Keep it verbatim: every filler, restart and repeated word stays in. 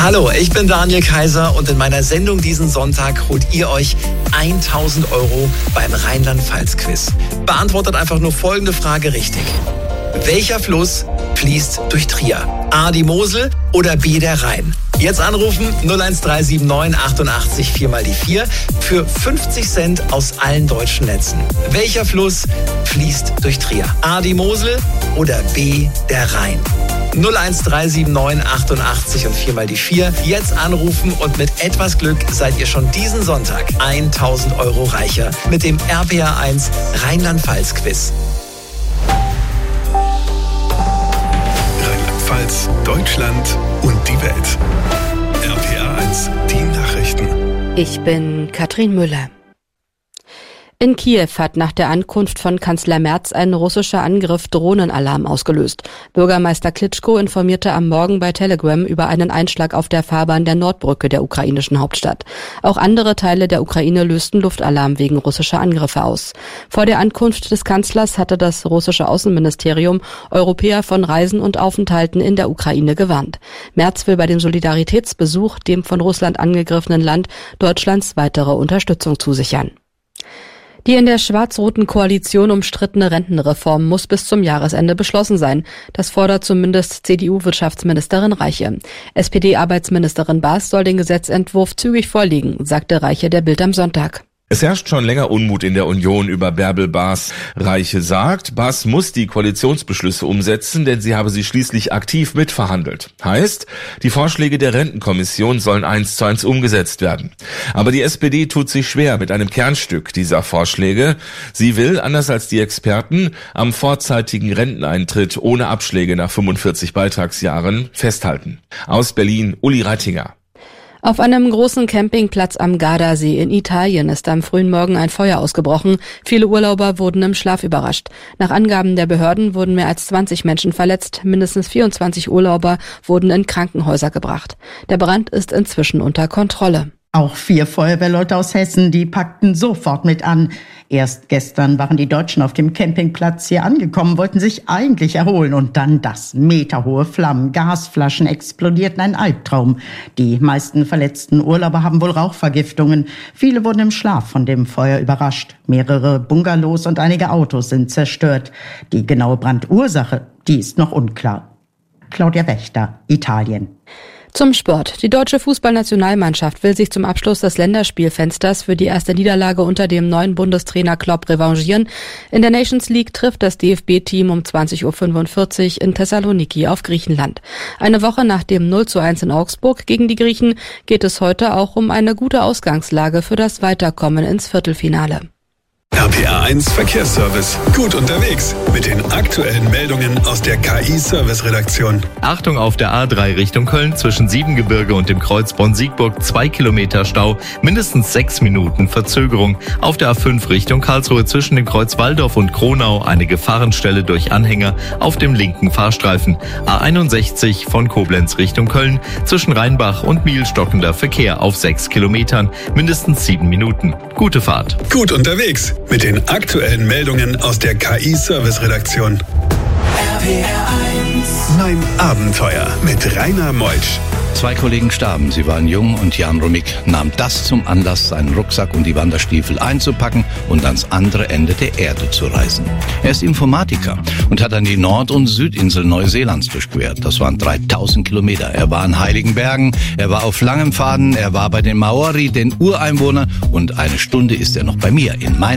Hallo, ich bin Daniel Kaiser und in meiner Sendung diesen Sonntag holt ihr euch tausend Euro beim Rheinland-Pfalz-Quiz. Beantwortet einfach nur folgende Frage richtig. Welcher Fluss fließt durch Trier? A, die Mosel oder B, der Rhein? Jetzt anrufen null eins drei sieben neun achtundachtzig vier mal die vier für fünfzig Cent aus allen deutschen Netzen. Welcher Fluss fließt durch Trier? A, die Mosel oder B, der Rhein? null eins drei sieben neun achtundachtzig und vier mal die vier. Jetzt anrufen und mit etwas Glück seid ihr schon diesen Sonntag tausend Euro reicher mit dem R P R eins Rheinland-Pfalz-Quiz. Rheinland-Pfalz, Deutschland und die Welt. R P R eins, die Nachrichten. Ich bin Katrin Müller. In Kiew hat nach der Ankunft von Kanzler Merz ein russischer Angriff Drohnenalarm ausgelöst. Bürgermeister Klitschko informierte am Morgen bei Telegram über einen Einschlag auf der Fahrbahn der Nordbrücke der ukrainischen Hauptstadt. Auch andere Teile der Ukraine lösten Luftalarm wegen russischer Angriffe aus. Vor der Ankunft des Kanzlers hatte das russische Außenministerium Europäer von Reisen und Aufenthalten in der Ukraine gewarnt. Merz will bei dem Solidaritätsbesuch dem von Russland angegriffenen Land Deutschlands weitere Unterstützung zusichern. Die in der schwarz-roten Koalition umstrittene Rentenreform muss bis zum Jahresende beschlossen sein. Das fordert zumindest C D U-Wirtschaftsministerin Reiche. S P D-Arbeitsministerin Baas soll den Gesetzentwurf zügig vorlegen, sagte Reiche der Bild am Sonntag. Es herrscht schon länger Unmut in der Union über Bärbel Baas. Reiche sagt, Baas muss die Koalitionsbeschlüsse umsetzen, denn sie habe sie schließlich aktiv mitverhandelt. Heißt, die Vorschläge der Rentenkommission sollen eins zu eins umgesetzt werden. Aber die S P D tut sich schwer mit einem Kernstück dieser Vorschläge. Sie will, anders als die Experten, am vorzeitigen Renteneintritt ohne Abschläge nach fünfundvierzig Beitragsjahren festhalten. Aus Berlin, Uli Reitinger. Auf einem großen Campingplatz am Gardasee in Italien ist am frühen Morgen ein Feuer ausgebrochen. Viele Urlauber wurden im Schlaf überrascht. Nach Angaben der Behörden wurden mehr als zwanzig Menschen verletzt. Mindestens vierundzwanzig Urlauber wurden in Krankenhäuser gebracht. Der Brand ist inzwischen unter Kontrolle. Auch vier Feuerwehrleute aus Hessen, die packten sofort mit an. Erst gestern waren die Deutschen auf dem Campingplatz hier angekommen, wollten sich eigentlich erholen und dann das. Meterhohe Flammen, Gasflaschen explodierten, ein Albtraum. Die meisten verletzten Urlauber haben wohl Rauchvergiftungen. Viele wurden im Schlaf von dem Feuer überrascht. Mehrere Bungalows und einige Autos sind zerstört. Die genaue Brandursache, die ist noch unklar. Claudia Wächter, Italien. Zum Sport. Die deutsche Fußballnationalmannschaft will sich zum Abschluss des Länderspielfensters für die erste Niederlage unter dem neuen Bundestrainer Klopp revanchieren. In der Nations League trifft das D F B-Team um zwanzig Uhr fünfundvierzig in Thessaloniki auf Griechenland. Eine Woche nach dem null zu eins in Augsburg gegen die Griechen geht es heute auch um eine gute Ausgangslage für das Weiterkommen ins Viertelfinale. R P R eins Verkehrsservice. Gut unterwegs mit den aktuellen Meldungen aus der K I-Service-Redaktion. Achtung auf der A drei Richtung Köln zwischen Siebengebirge und dem Kreuz Bonn-Siegburg. Zwei Kilometer Stau, mindestens sechs Minuten Verzögerung. Auf der A fünf Richtung Karlsruhe zwischen dem Kreuz Walldorf und Kronau eine Gefahrenstelle durch Anhänger auf dem linken Fahrstreifen. A einundsechzig von Koblenz Richtung Köln zwischen Rheinbach und Miel stockender Verkehr auf sechs Kilometern, mindestens sieben Minuten. Gute Fahrt. Gut unterwegs mit den aktuellen Meldungen aus der K I-Service-Redaktion. R P R eins. Mein Abenteuer mit Rainer Meutsch. Zwei Kollegen starben, sie waren jung und Jan Rumik nahm das zum Anlass, seinen Rucksack und die Wanderstiefel einzupacken und ans andere Ende der Erde zu reisen. Er ist Informatiker und hat dann die Nord- und Südinsel Neuseelands durchquert. Das waren dreitausend Kilometer. Er war in Heiligen Bergen, er war auf langem Faden, er war bei den Maori, den Ureinwohnern und eine Stunde ist er noch bei mir in meinem